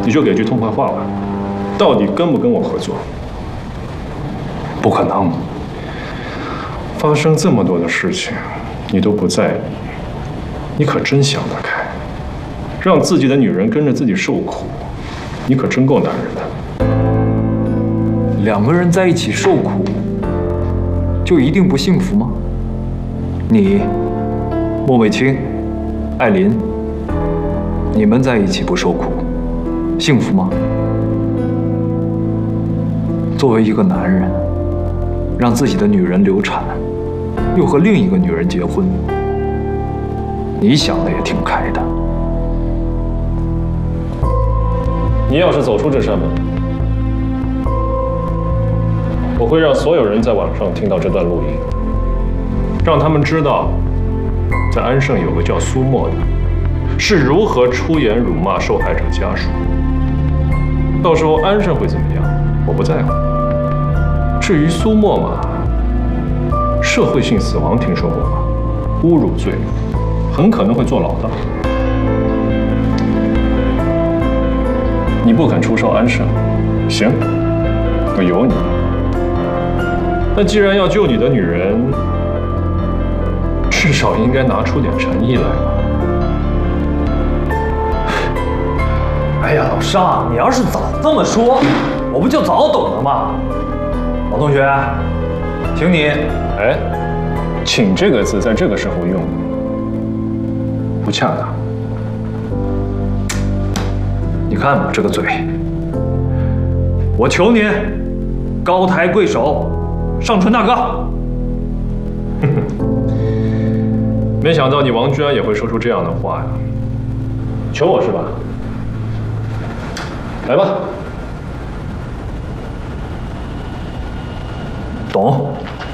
你就给句痛快话吧，到底跟不跟我合作？不可能。发生这么多的事情，你都不在意，你可真想得开。让自己的女人跟着自己受苦，你可真够男人的。 两个人在一起受苦，就一定不幸福吗？你、莫卫清、艾琳，你们在一起不受苦，幸福吗？作为一个男人，让自己的女人流产，又和另一个女人结婚，你想的也挺开的。 你要是走出这扇门，我会让所有人在网上听到这段录音，让他们知道，在安盛有个叫苏沫的，是如何出言辱骂受害者家属。到时候安盛会怎么样，我不在乎。至于苏沫嘛，社会性死亡听说过吧？侮辱罪，很可能会坐牢的。你不肯出售安盛，行，我由你。但既然要救你的女人，至少应该拿出点诚意来吧。 哎呀，老尚，你要是早这么说，我不就早懂了吗？老同学，请你。 哎，请这个字在这个时候用，不恰当。 你看我这个嘴，我求您，高抬贵手，上春大哥。 没想到你王居然也会说出这样的话呀！求我是吧？来吧。 懂。